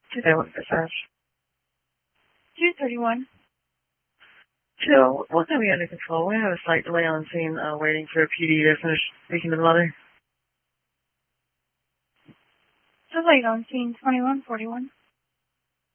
231 dispatch. 231. Jill, what can we under control? We have a slight delay on scene, waiting for PD to finish speaking to the mother. Delayed on scene 2141.